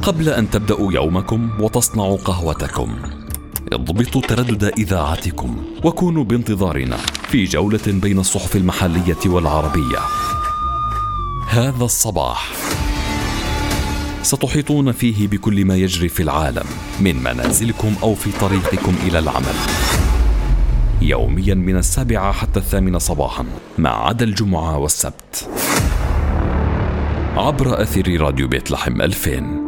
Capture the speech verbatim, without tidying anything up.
قبل أن تبدأوا يومكم وتصنعوا قهوتكم، اضبطوا تردد إذاعتكم وكونوا بانتظارنا في جولة بين الصحف المحلية والعربية. هذا الصباح ستحيطون فيه بكل ما يجري في العالم من منازلكم أو في طريقكم إلى العمل، يوميا من السابعة حتى الثامنة صباحا ما عدا الجمعة والسبت، عبر أثير راديو بيت لحم ألفين.